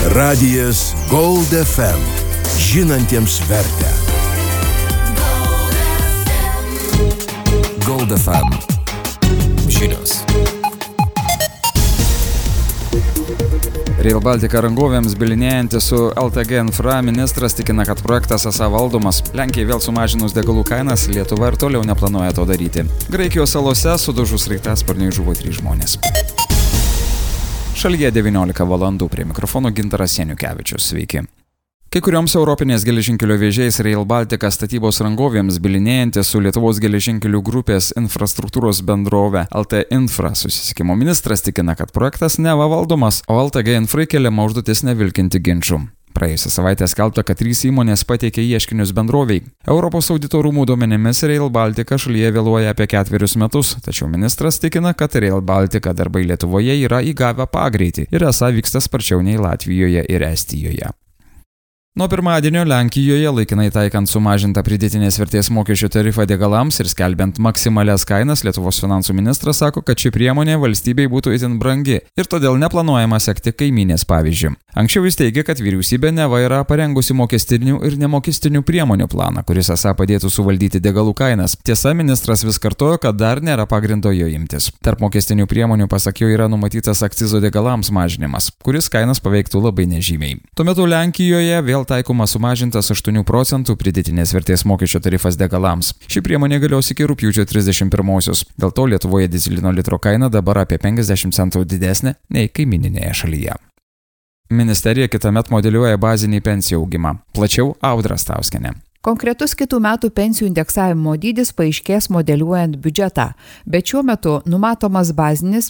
Radijas Gold FM. Žinantiems vertę. Gold FM. Žinios. Rail Baltica rangovėms bylinėjantis su LTG Infra ministras tikina, kad projektas esą valdomas. Lenkijai vėl sumažinus degalų kainas, Lietuva ir toliau neplanuoja to daryti. Graikijos salose sudužus sraigtasparniui žuvo 3 žmonės. Šalyje 19 valandų, prie mikrofono Gintaras Janiukevičius. Sveiki. Kai kurioms europinės geležinkelio vežėjais Rail Baltica statybos rangovėms bylinėjantis su Lietuvos geležinkelių grupės infrastruktūros bendrove LT Infra susisiekimo ministras tikina, kad projektas neva valdomas, o LTG Infrai keliama užduotis nevilkinti ginčų. Praėjusią savaitę skelbta, kad 3 įmonės pateikė ieškinius bendroviai. Europos audito rūmų duomenimis Rail Baltica šalyje vėluoja apie 4 metus, tačiau ministras tikina, kad Rail Baltica darbai Lietuvoje yra įgavę pagreitį ir esą vyksta sparčiau nei Latvijoje ir Estijoje. Nuo pirmadienio Lenkijoje laikinai taikant sumažintą pridėtinės vertės mokesčio tarifą degalams ir skelbiant maksimalias kainas, Lietuvos finansų ministras sako, kad ši priemonė valstybei būtų itin brangi ir todėl neplanuojama sekti kaimynės pavyzdžių. Anksčiau jis teigė, kad vyriausybė neva yra parengusi mokestinių ir nemokestinių priemonių planą, kuris esą padėtų suvaldyti degalų kainas. Tiesa, ministras vis kartojo, kad dar nėra pagrindo jo imtis. Tarp mokestinių priemonių, pasak jo, yra numatytas akcizo degalams mažinimas, kuris kainas paveiktų labai nežymiai. Tuo metu Lenkijoje vėl taikoma sumažintas 8% pridėtinės vertės mokesčio tarifas degalams. Ši priemonė galios iki rugpjūčio 31-osios. Dėl to Lietuvoje dyzelino litro kaina dabar apie 50 centų didesnė nei kaimyninėje šalyje. Ministerija kitąmet modeliuoja bazinį pensijų augimą. Plačiau Audra Stauskienė. Konkretus kitų metų pensijų indeksavimo dydis paaiškės modeliuojant biudžetą, bet šiuo metu numatomas bazinis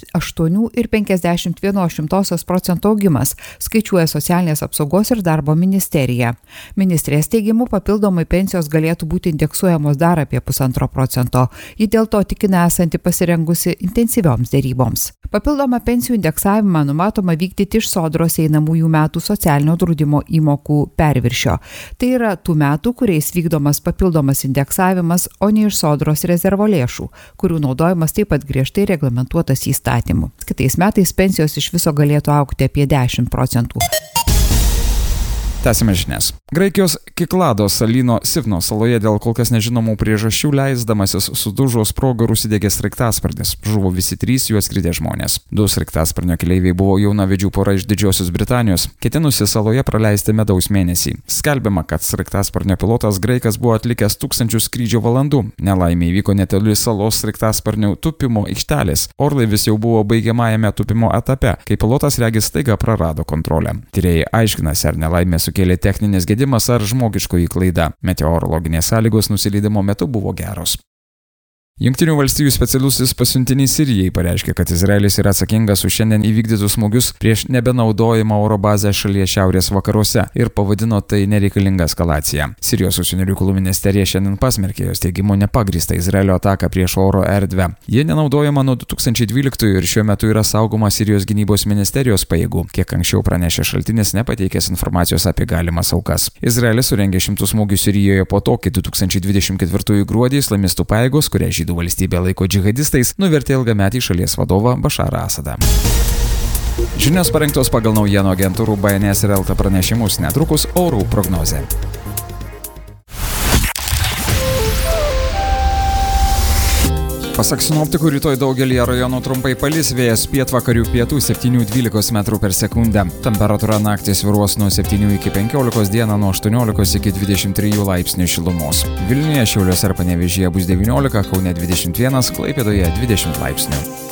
8,51% augimas, skaičiuoja Socialinės apsaugos ir darbo ministerija. Ministrės teigimu papildomai pensijos galėtų būti indeksuojamos dar apie 1,5%. Ji dėl to tikina esanti pasirengusi intensyvioms dėryboms. Papildomą pensijų indeksavimą numatoma vykdyti iš Sodros einamųjų metų socialinio draudimo įmokų perviršio. Tai yra tų metų, kuriais vykdomas papildomas indeksavimas, o ne iš Sodros rezervo lėšų, kurių naudojimas taip pat griežtai reglamentuotas įstatymu. Kitais metais pensijos iš viso galėtų augti apie 10%. Tęsime žinias. Graikijos Kiklados salyno Sifno saloje dėl kol kas nežinomų priežasčių leisdamasis sudužo sprogo ir užsidegė sraigtasparnis. Žuvo visi 3 juo skridę žmonės. 2 sraigtasparnio keleiviai buvo jaunavedžių pora iš Didžiosios Britanijos, ketinusi saloje praleisti medaus mėnesį. Skelbiama, kad sraigtasparnio pilotas graikas buvo atlikęs 1000 skrydžio valandų. Nelaimė įvyko netoli salos sraigtasparnių tupimo aikštelės. Orlaivis jau buvo baigiamajame tupimo etape, kai pilotas regis staiga prarado kontrolę. Tyrėjai aiškinasi, ar nelaimė sukėlė techninis gedimas ar žmogiškoji klaida. Meteorologinės sąlygos nusileidimo metu buvo geros. Jungtinių valstijų specialusis pasiuntinys Sirijai pareiškė, kad Izraelis yra atsakingas už šiandien įvykdytus smūgius prieš nebenaudojimą oro bazę šalies šiaurės vakaruose ir pavadino tai nereikalingą eskalaciją. Sirijos užsienio reikalų ministerija šiandien pasmerkė jos teigimu nepagrįstą Izraelio ataką prieš oro erdvę. Ji nenaudojama nuo 2012 ir šiuo metu yra saugoma Sirijos gynybos ministerijos pajėgų, kiek anksčiau pranešė šaltinis nepateikęs informacijos apie galimas aukas. Izraelis surengė 100 smūgių Sirijoje po to, kai 2024 gruodį islamistų pajėgos, kurie Žydų valstybė laiko džihadistais, nuvertė ilgametį šalies vadovą Bašarą Asadą. Žinios parengtos pagal naujienų agentūrų BNS ir LT pranešimus, netrukus orų prognozė. Pasak sinoptikų, rytoj daugelį rajonų trumpai palis, vėjas pietvakarių pietų 7–12 metrų per sekundę. Temperatūra naktį svyruos nuo 7 iki 15, dieną nuo 18 iki 23 laipsnių šilumos. Vilniuje, Šiauliuose ir Panevėžyje bus 19, Kaune 21, Klaipėdoje 20 laipsnių.